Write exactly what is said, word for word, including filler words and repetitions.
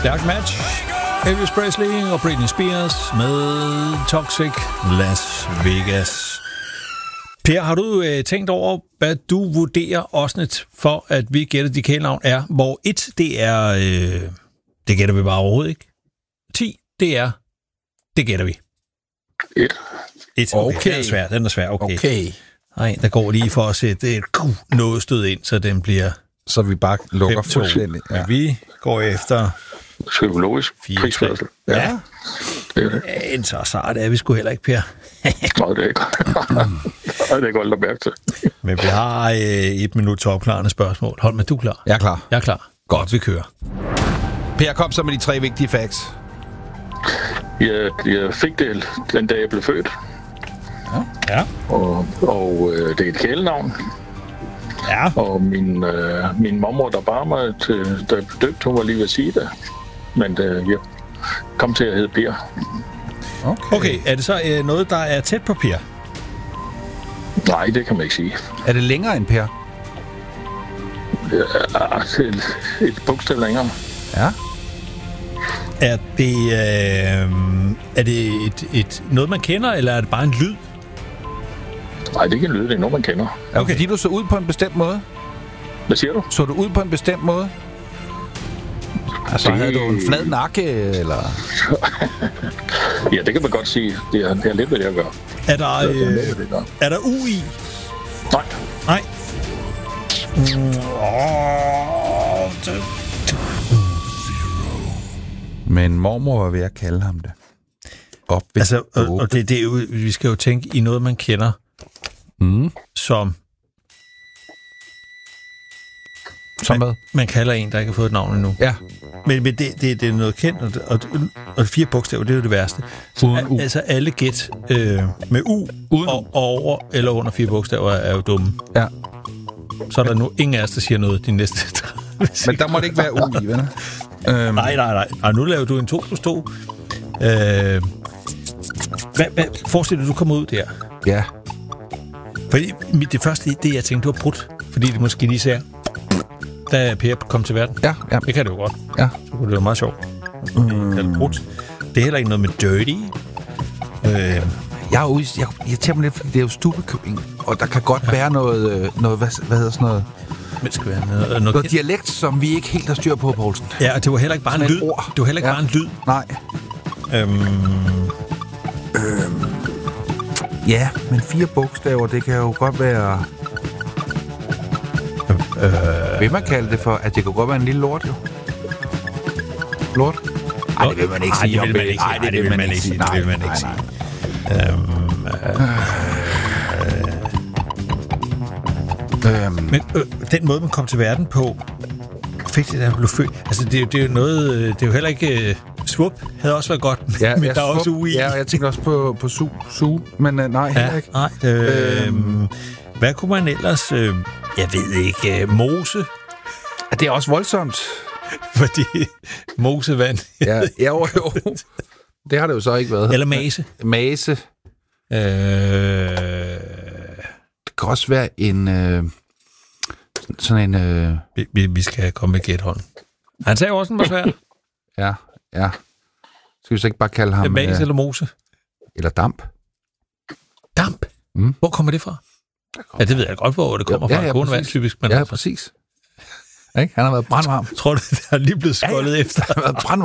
Stærkt match. Elvis Presley og Britney Spears med Toxic Las Vegas. Per, har du øh, tænkt over, hvad du vurderer Osnet for, at vi gætter de kælenavn er? Hvor et, det er... Øh, det gætter vi bare overhovedet ikke. ti, det er... Det gætter vi. et. et. Okay, okay. Den er svær, den er svær. Okay. okay. Nej, der går lige for at sætte et noget stød ind, så den bliver... Så vi bare lukker fuldstændig. Ja. Men vi går efter... Psykologisk krigsførsel. Ja. ja. Det er så sart er vi sgu heller ikke, Per. Nej, det er ikke. Nej, det er godt at mærke til. Men vi har øh, et minut til opklarende spørgsmål. Hold med, du er klar? Jeg er klar. Jeg er klar. Godt, vi kører. Per, kom så med de tre vigtige facts. Jeg, jeg fik det den dag, jeg blev født. Ja. ja. Og, og øh, det er et kælenavn. Ja. Og min, øh, min mormor, der bar mig, til, da jeg blev døbt, hun var lige ved at sige det. Men øh, jeg kom til at hedde Per. Okay. okay, er det så øh, noget, der er tæt på Per? Nej, det kan man ikke sige. Er det længere end Per? Ja, et, et bogstav længere. Ja. Er det, øh, er det et, et, noget, man kender, eller er det bare en lyd? Nej, det er ikke en lyd, det er noget, man kender. Okay. Fordi du så ud på en bestemt måde? Hvad siger du? Så du ud på en bestemt måde? Altså, det... havde du en flad nakke, eller? Ja, det kan man godt sige. Det er, det er lidt, hvad det jeg gør. Er der, øh, det, der. er der U i? Nej. Nej. Mm, oh, det... Men mormor var ved at kalde ham det. Op altså, og, og det, det er jo, vi skal jo tænke i noget, man kender, mm. som... Som hvad? Man, man kalder en, der ikke har fået et navn endnu. Ja. Men, men det, det, det er noget kendt, og, og, og fire bogstaver, det er jo det værste. Så, Uden U. Altså alle gæt øh, med U Uden og, og over eller under fire bogstaver er jo dumme. Ja. Så er der nu ingen af os, der siger noget de næste Men der må det ikke være U i, venner. Øhm. Nej, nej, nej. Og nu laver du en to plus to. Øh, hvad, hvad, forestil dig, du kommer ud der. Ja. Fordi det første, det jeg tænkte, du har brudt. Fordi det måske lige ser, da Per kom til verden. Ja, ja. Det kan det jo godt. Ja. Så kunne det være meget sjovt. Mm. Det er brudt. Det er heller ikke noget med dirty. Øh. Jeg er ude, jeg irriterer mig lidt, fordi det er jo Stubbekøbing. Og der kan godt ja. være noget, noget hvad, hvad hedder sådan noget... Det skal være noget, noget, noget dialekt, som vi ikke helt har styr på, Poulsen. Ja, og det var heller ikke bare en lyd. Ord. Det var heller ikke ja. bare en lyd. Nej. Øhm. Øhm. Ja, men fire bogstaver, det kan jo godt være... Øh. Vil man kalde det for, at det kan godt være en lille lort, jo? Lort? Nej, det vil man ikke sige. Nej, det vil man ikke sige. Nej, det vil man ikke sige. Det vil man ikke sige. Øhm. Øh. Øhm. Men øh, den måde, man kom til verden på, fik det, da han blev født. Altså, det, det er jo noget... Det er jo heller ikke... Uh, Swoop havde også været godt, ja, men ja, der er også U i. Ja, jeg tænker også på, på Su, Su, men uh, nej, heller ja, ikke. Nej, øh, øhm. Hvad kunne man ellers... Øh, jeg ved ikke... Uh, mose? Det er også voldsomt. Fordi mosevand... ja, jo, jo. Det har det jo så ikke været. Eller mase. Mase. Øh... Det kan også være en... Øh, sådan en... Øh... Vi, vi skal komme med gæthånd. Han sagde også, den var svær. Ja, ja. Skal vi så ikke bare kalde ham... Mase øh, eller mose? Eller damp. Damp? Mm. Hvor kommer det fra? Ja, det ved jeg godt, hvor det kommer ja, fra. Ja, ja, Kronevand, typisk. Men ja, altså. præcis. Ikke? Han har været brandvarm. Tror du, det har lige blevet skoldet ja, ja. efter? Han har været brandvarm.